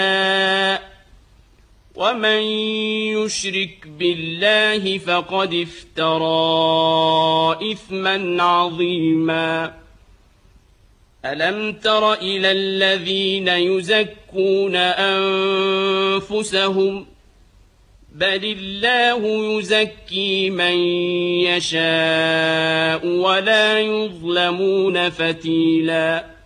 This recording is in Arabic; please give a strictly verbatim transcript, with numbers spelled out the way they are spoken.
ومن يشرك بالله فقد افترى إثما عظيما ألم تر إلى الذين يزكون أنفسهم بل الله يزكي من يشاء ولا يظلمون فتيلا